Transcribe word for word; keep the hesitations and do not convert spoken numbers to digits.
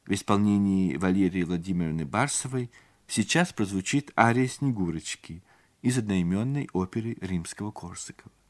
В исполнении Валерии Владимировны Барсовой сейчас прозвучит ария «Снегурочки» из одноименной оперы Римского-Корсакова.